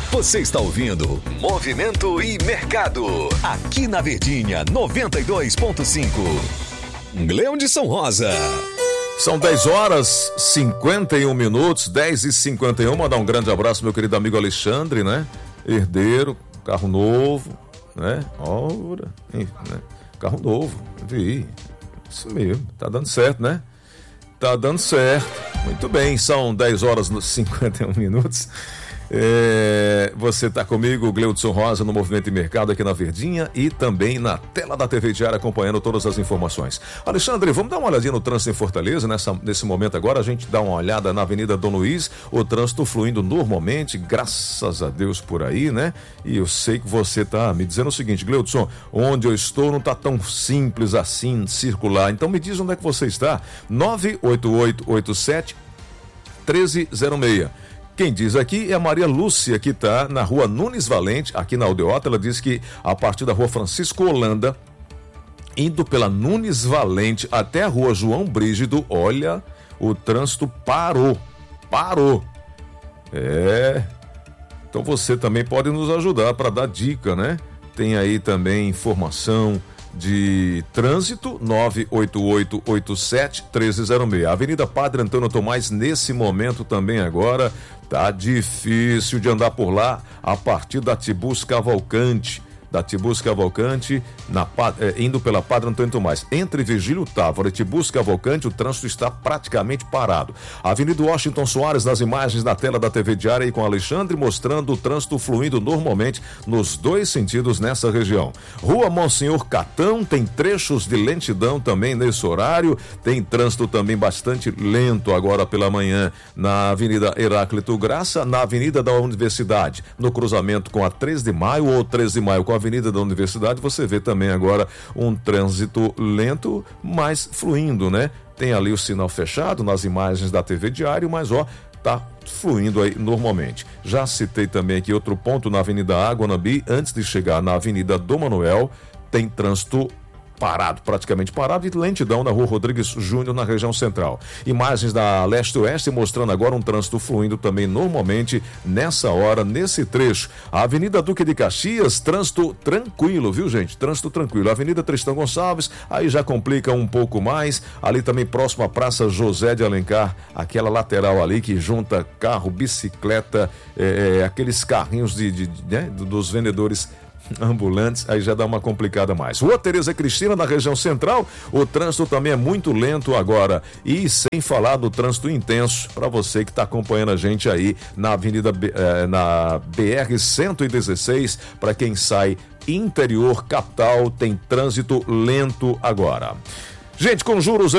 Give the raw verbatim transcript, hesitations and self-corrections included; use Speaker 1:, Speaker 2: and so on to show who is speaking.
Speaker 1: Você está ouvindo Movimento e Mercado, aqui na Verdinha noventa e dois ponto cinco. Leão de São Rosa.
Speaker 2: São dez horas e cinquenta e um minutos, dez e cinquenta e um. Mandar um grande abraço, meu querido amigo Alexandre, né? Herdeiro, carro novo, né? Ora, né? Carro novo, vi. Isso mesmo, tá dando certo, né? Tá dando certo. Muito bem, são dez horas e cinquenta e um minutos. É, você está comigo, Gleudson Rosa, no Movimento e Mercado aqui na Verdinha e também na tela da T V Diária acompanhando todas as informações. Alexandre, vamos dar uma olhadinha no trânsito em Fortaleza nessa, nesse momento agora. A gente dá uma olhada na Avenida Dom Luiz, o trânsito fluindo normalmente, graças a Deus por aí, né? E eu sei que você tá me dizendo o seguinte, Gleudson, onde eu estou não tá tão simples assim circular. Então me diz onde é que você está. nove oito oito oito sete um três zero seis. Quem diz aqui é a Maria Lúcia, que está na rua Nunes Valente, aqui na Aldeota. Ela diz que a partir da rua Francisco Holanda, indo pela Nunes Valente até a rua João Brígido, olha, o trânsito parou, parou. É, então você também pode nos ajudar para dar dica, né? Tem aí também informação de trânsito, nove oito oito oito sete um três zero seis. Avenida Padre Antônio Tomás, nesse momento também agora, tá difícil de andar por lá a partir da Tibus Cavalcante. Da Tibus Cavalcante, na, eh, indo pela Padre Antônio Tomás. Entre Virgílio Távora e Tibus Cavalcante, o trânsito está praticamente parado. Avenida Washington Soares, nas imagens na tela da T V Diária e com Alexandre, mostrando o trânsito fluindo normalmente nos dois sentidos nessa região. Rua Monsenhor Catão, tem trechos de lentidão também nesse horário. Tem trânsito também bastante lento agora pela manhã na Avenida Heráclito Graça, na Avenida da Universidade, no cruzamento com a três de maio ou três de maio com a Avenida da Universidade, você vê também agora um trânsito lento, mas fluindo, né? Tem ali o sinal fechado nas imagens da T V Diário, mas ó, tá fluindo aí normalmente. Já citei também aqui outro ponto na Avenida Aguanabi, antes de chegar na Avenida Dom Manuel, tem trânsito parado, praticamente parado, e lentidão na rua Rodrigues Júnior, na região central. Imagens da leste-oeste mostrando agora um trânsito fluindo também normalmente nessa hora, nesse trecho. A Avenida Duque de Caxias, trânsito tranquilo, viu, gente? Trânsito tranquilo. Avenida Tristão Gonçalves, aí já complica um pouco mais. Ali também próximo à Praça José de Alencar, aquela lateral ali que junta carro, bicicleta, é, aqueles carrinhos de, de, de, né, dos vendedores ambulantes, aí já dá uma complicada mais. Rua Tereza Cristina, na região central, o trânsito também é muito lento agora, e sem falar do trânsito intenso, para você que está acompanhando a gente aí na Avenida eh, na B R cento e dezesseis, para quem sai interior capital, tem trânsito lento agora. Gente, com juros